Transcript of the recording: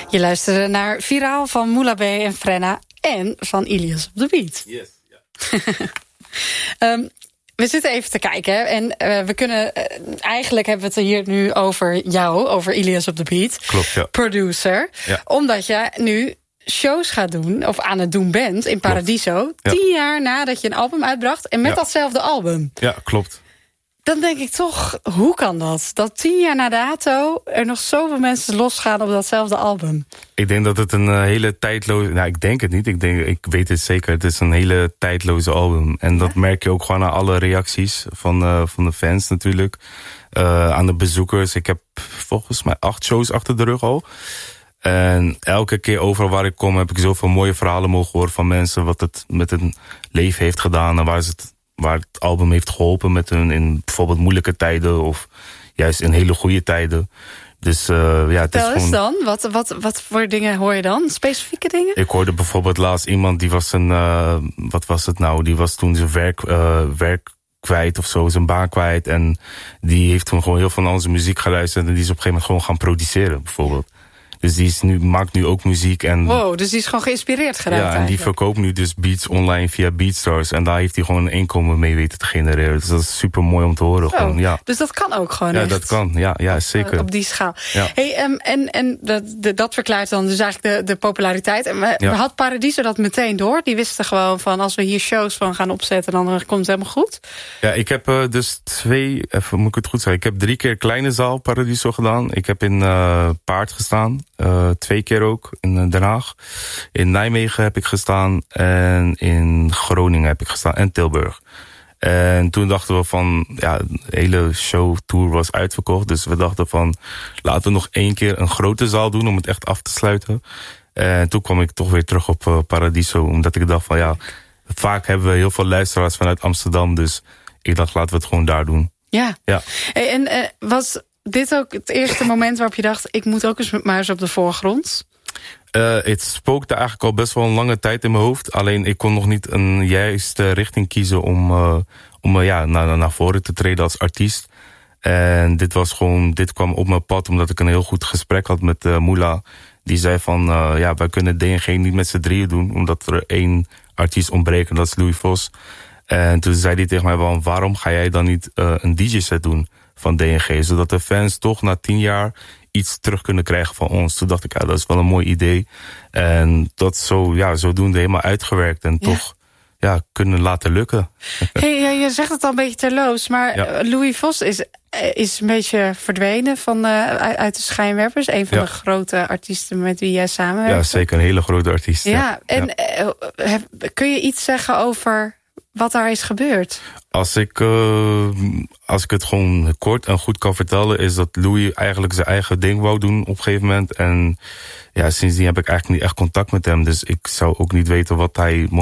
Je luisterde naar Viraal van Moula B en Frenna en van Ilias op the Beat. Yes, ja. We zitten even te kijken en we kunnen... eigenlijk hebben we het hier nu over jou, over Ilias op the Beat. Klopt, ja. Producer. Ja. Omdat je nu shows gaat doen, of aan het doen bent in Paradiso. Ja. 10 jaar nadat je een album uitbracht en met datzelfde album. Ja, klopt. Dan denk ik toch, hoe kan dat? Dat 10 jaar na dato er nog zoveel mensen losgaan op datzelfde album. Ik denk dat het een hele tijdloze... Nou, ik denk het niet. Ik weet het zeker. Het is een hele tijdloze album. En dat merk je ook gewoon aan alle reacties van de fans natuurlijk. Aan de bezoekers. Ik heb volgens mij 8 shows achter de rug al. En elke keer overal waar ik kom heb ik zoveel mooie verhalen mogen horen van mensen. Wat het met hun leven heeft gedaan en waar het album heeft geholpen met hun in bijvoorbeeld moeilijke tijden of juist in hele goede tijden. Dus het is gewoon... dan? Wat voor dingen hoor je dan? Specifieke dingen? Ik hoorde bijvoorbeeld laatst iemand die was wat was het nou? Die was toen zijn werk kwijt of zo, zijn baan kwijt. En die heeft toen gewoon heel veel naar onze muziek geluisterd en die is op een gegeven moment gewoon gaan produceren bijvoorbeeld. Dus die maakt nu ook muziek. En, wow, dus die is gewoon geïnspireerd geraakt. Ja, en die verkoopt nu dus beats online via Beatstars. En daar heeft hij gewoon een inkomen mee weten te genereren. Dus dat is super mooi om te horen. Gewoon, ja. Dus dat kan ook gewoon echt? Ja, dat kan. Ja, zeker. Op die schaal. Ja. Hey, en dat verklaart dan dus eigenlijk de populariteit. En had Paradiso dat meteen door? Die wisten gewoon van, als we hier shows van gaan opzetten, dan komt het helemaal goed? Ja, ik heb dus 2, even moet ik het goed zeggen. Ik heb 3 keer kleine zaal Paradiso gedaan. Ik heb in Paard gestaan. 2 keer ook in Den Haag. In Nijmegen heb ik gestaan. En in Groningen heb ik gestaan. En Tilburg. En toen dachten we van... Ja, de hele showtour was uitverkocht. Dus we dachten van... Laten we nog 1 keer een grote zaal doen om het echt af te sluiten. En toen kwam ik toch weer terug op Paradiso. Omdat ik dacht van ja... Vaak hebben we heel veel luisteraars vanuit Amsterdam. Dus ik dacht laten we het gewoon daar doen. Ja. Hey, en was dit ook het eerste moment waarop je dacht... ik moet ook eens maar eens op de voorgrond? Het spookte eigenlijk al best wel een lange tijd in mijn hoofd. Alleen ik kon nog niet een juiste richting kiezen om naar voren te treden als artiest. En dit kwam op mijn pad omdat ik een heel goed gesprek had met Moula. Die zei van, wij kunnen DNG niet met z'n drieën doen. Omdat er 1 artiest ontbreekt en dat is Louis Vos. En toen zei hij tegen mij van, waarom ga jij dan niet een DJ-set doen van DNG? Zodat de fans toch na 10 jaar iets terug kunnen krijgen van ons. Toen dacht ik, dat is wel een mooi idee. En dat zodoende helemaal uitgewerkt. En toch kunnen laten lukken. Hey, je zegt het al een beetje terloos. Maar Louis Vos is een beetje verdwenen uit de schijnwerpers. Een van de grote artiesten met wie jij samenwerkt. Ja, zeker een hele grote artiest. Ja, en kun je iets zeggen over wat daar is gebeurd? Als ik het gewoon kort en goed kan vertellen... is dat Louis eigenlijk zijn eigen ding wou doen op een gegeven moment. En sindsdien heb ik eigenlijk niet echt contact met hem. Dus ik zou ook niet weten wat hij